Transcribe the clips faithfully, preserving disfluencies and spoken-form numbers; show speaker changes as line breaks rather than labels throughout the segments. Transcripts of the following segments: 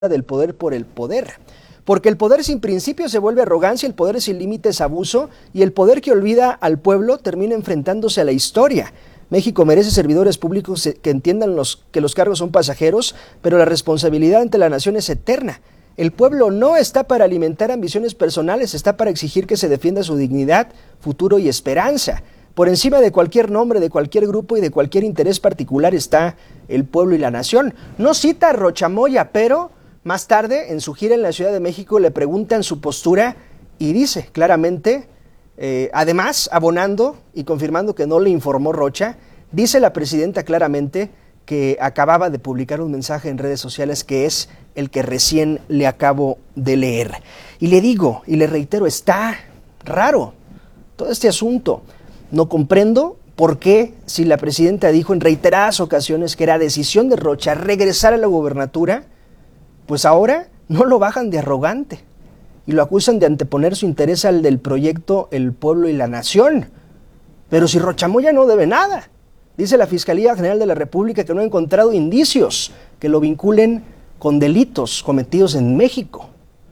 del poder por el poder. Porque el poder sin principio se vuelve arrogancia, el poder sin límites abuso, y el poder que olvida al pueblo termina enfrentándose a la historia. México merece servidores públicos que entiendan los, que los cargos son pasajeros, pero la responsabilidad ante la nación es eterna. El pueblo no está para alimentar ambiciones personales, está para exigir que se defienda su dignidad, futuro y esperanza. Por encima de cualquier nombre, de cualquier grupo y de cualquier interés particular está el pueblo y la nación. No cita a Rocha Moya, pero más tarde, en su gira en la Ciudad de México, le preguntan su postura y dice claramente, eh, además, abonando y confirmando que no le informó Rocha, dice la presidenta claramente que acababa de publicar un mensaje en redes sociales que es el que recién le acabo de leer. Y le digo, y le reitero, está raro todo este asunto. No comprendo por qué, si la presidenta dijo en reiteradas ocasiones que era decisión de Rocha regresar a la gobernatura, pues ahora no lo bajan de arrogante y lo acusan de anteponer su interés al del proyecto El Pueblo y la Nación. Pero si Rocha Moya no debe nada. Dice la Fiscalía General de la República que no ha encontrado indicios que lo vinculen con delitos cometidos en México.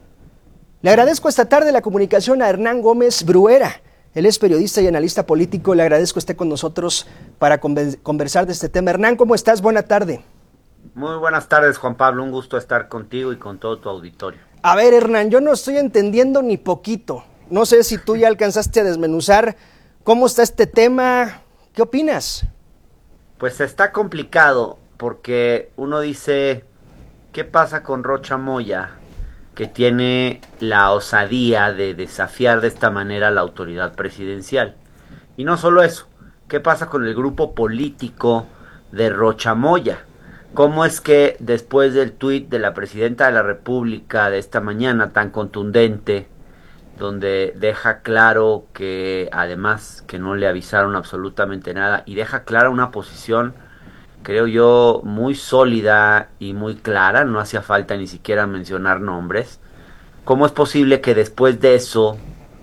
Le agradezco esta tarde la comunicación a Hernán Gómez Bruera. Él es periodista y analista político. Le agradezco que esté con nosotros para conversar de este tema. Hernán, ¿cómo estás? Buena tarde.
Muy buenas tardes, Juan Pablo. Un gusto estar contigo y con todo tu auditorio.
A ver, Hernán, yo no estoy entendiendo ni poquito. No sé si tú ya alcanzaste a desmenuzar cómo está este tema. ¿Qué opinas?
Pues está complicado porque uno dice, ¿qué pasa con Rocha Moya, que tiene la osadía de desafiar de esta manera a la autoridad presidencial? Y no solo eso, ¿qué pasa con el grupo político de Rocha Moya? ¿Cómo es que después del tuit de la presidenta de la República de esta mañana tan contundente, donde deja claro que además que no le avisaron absolutamente nada y deja clara una posición, creo yo, muy sólida y muy clara, no hacía falta ni siquiera mencionar nombres? ¿Cómo es posible que después de eso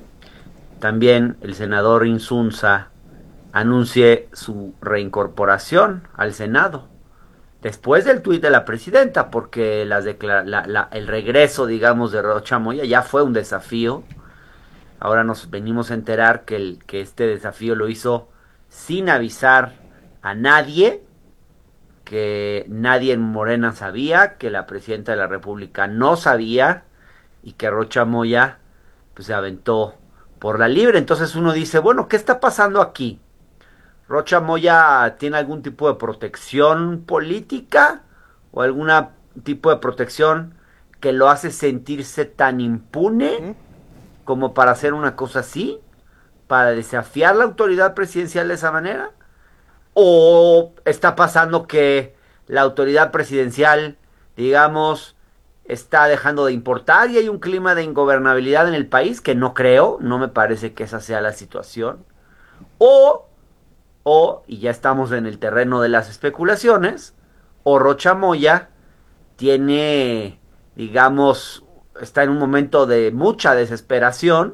también el senador Insunza anuncie su reincorporación al Senado? Después del tuit de la presidenta, porque las declara- la, la, el regreso, digamos, de Rocha Moya ya fue un desafío. Ahora nos venimos a enterar que, el, que este desafío lo hizo sin avisar a nadie, que nadie en Morena sabía, que la presidenta de la República no sabía y que Rocha Moya pues, se aventó por la libre. Entonces uno dice, bueno, ¿qué está pasando aquí? ¿Rocha Moya tiene algún tipo de protección política o algún tipo de protección que lo hace sentirse tan impune como para hacer una cosa así? ¿Para desafiar la autoridad presidencial de esa manera? ¿O está pasando que la autoridad presidencial, digamos, está dejando de importar y hay un clima de ingobernabilidad en el país? Que no creo, no me parece que esa sea la situación. O... O, y ya estamos en el terreno de las especulaciones, o Rocha Moya tiene, digamos, está en un momento de mucha desesperación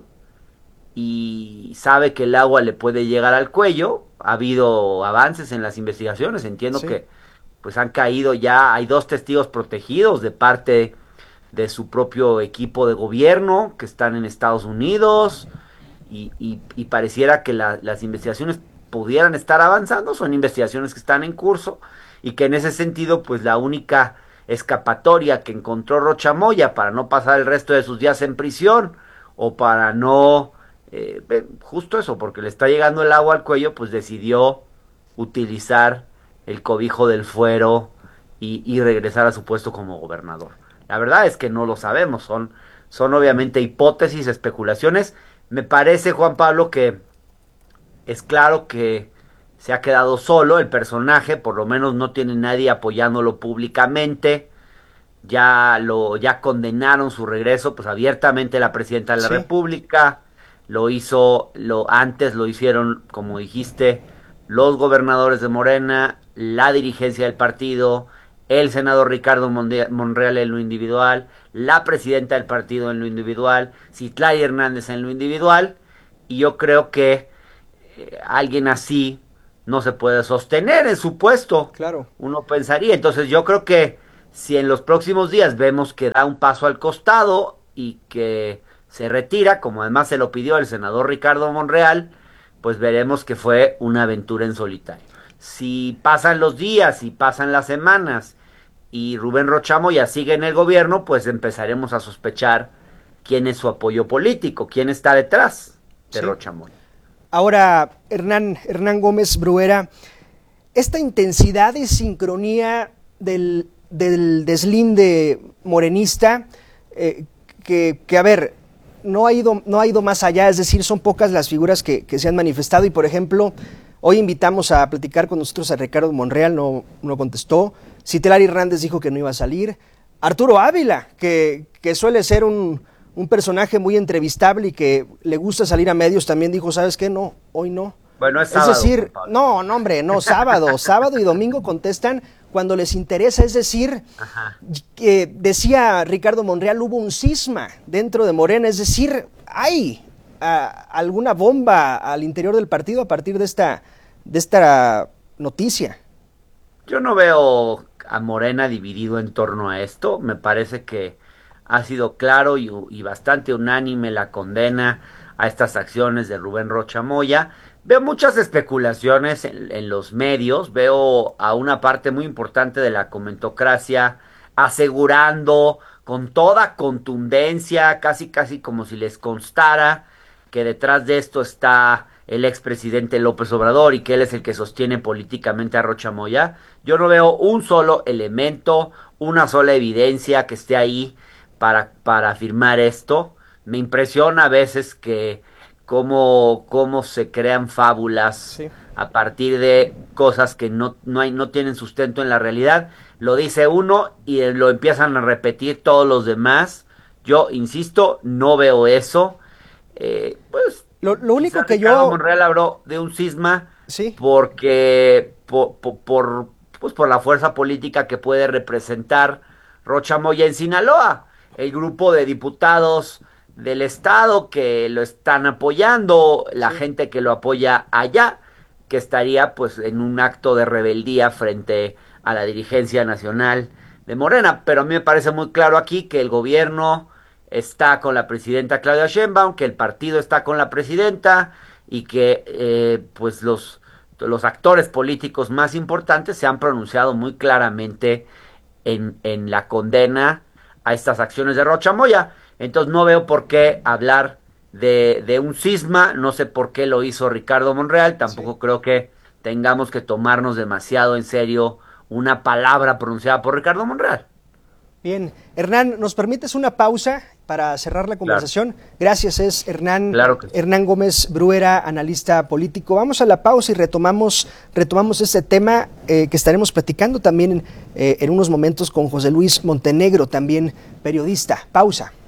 y sabe que el agua le puede llegar al cuello. Ha habido avances en las investigaciones, entiendo sí. que pues han caído ya, hay dos testigos protegidos de parte de su propio equipo de gobierno que están en Estados Unidos y, y, y pareciera que la, las investigaciones pudieran estar avanzando, son investigaciones que están en curso y que en ese sentido pues la única escapatoria que encontró Rocha Moya para no pasar el resto de sus días en prisión o para no, eh, justo eso, porque le está llegando el agua al cuello, pues decidió utilizar el cobijo del fuero y, y regresar a su puesto como gobernador. La verdad es que no lo sabemos, son, son obviamente hipótesis, especulaciones. Me parece, Juan Pablo, que es claro que se ha quedado solo el personaje, por lo menos no tiene nadie apoyándolo públicamente. Ya lo ya condenaron su regreso, pues abiertamente la presidenta de la sí. República lo hizo, lo antes lo hicieron, como dijiste, los gobernadores de Morena, la dirigencia del partido, el senador Ricardo Monreal en lo individual, la presidenta del partido en lo individual, Citlali Hernández en lo individual, y yo creo que alguien así no se puede sostener en su puesto.
Claro.
Uno pensaría. Entonces yo creo que Si en los próximos días vemos que da un paso al costado y que se retira, como además se lo pidió el senador Ricardo Monreal, pues veremos que fue una aventura en solitario. Si pasan los días y pasan las semanas y Rubén Rocha Moya sigue en el gobierno, pues empezaremos a sospechar quién es su apoyo político, quién está detrás de sí. Rocha Moya.
Ahora, Hernán, Hernán Gómez Bruera, esta intensidad y sincronía del, del deslinde morenista, eh, que, que, a ver, no ha, ido, no ha ido más allá, es decir, son pocas las figuras que, que se han manifestado y, por ejemplo, hoy invitamos a platicar con nosotros a Ricardo Monreal, no, no contestó. Citlali Hernández dijo que no iba a salir. Arturo Ávila, que, que suele ser un, un personaje muy entrevistable y que le gusta salir a medios, también dijo, ¿sabes qué? No, hoy no.
Bueno, es sábado.
Es decir, no, no, hombre, no, sábado. Sábado y domingo contestan cuando les interesa. Es decir, que decía Ricardo Monreal, hubo un cisma dentro de Morena. Es decir, hay a, alguna bomba al interior del partido a partir de esta, de esta noticia.
Yo no veo a Morena dividido en torno a esto. Me parece que ha sido claro y, y bastante unánime la condena a estas acciones de Rubén Rocha Moya. Veo muchas especulaciones en, en los medios, veo a una parte muy importante de la comentocracia asegurando con toda contundencia, casi casi como si les constara, que detrás de esto está el expresidente López Obrador y que él es el que sostiene políticamente a Rocha Moya. Yo no veo un solo elemento, una sola evidencia que esté ahí para, para afirmar esto. Me impresiona a veces que cómo, cómo se crean fábulas sí. a partir de cosas que no, no, hay, no tienen sustento en la realidad. Lo dice uno y lo empiezan a repetir todos los demás. Yo, insisto, no veo eso. Eh, pues
lo, lo único que
Ricardo
yo...
Monreal habló de un cisma
sí.
porque por, por, por, pues por la fuerza política que puede representar Rocha Moya en Sinaloa. El grupo de diputados del estado que lo están apoyando, la sí. gente que lo apoya allá, que estaría pues en un acto de rebeldía frente a la dirigencia nacional de Morena. Pero a mí me parece muy claro aquí que el gobierno está con la presidenta Claudia Sheinbaum, que el partido está con la presidenta y que eh, pues los, los actores políticos más importantes se han pronunciado muy claramente en, en la condena a estas acciones de Rocha Moya. Entonces no veo por qué hablar de, de un cisma, no sé por qué lo hizo Ricardo Monreal, tampoco sí. creo que tengamos que tomarnos demasiado en serio una palabra pronunciada por Ricardo Monreal.
Bien, Hernán, ¿nos permites una pausa para cerrar la conversación? Claro. Gracias, es Hernán,
claro que sí.
Hernán Gómez Bruera, analista político. Vamos a la pausa y retomamos, retomamos este tema eh, que estaremos platicando también eh, en unos momentos con José Luis Montenegro, también periodista. Pausa.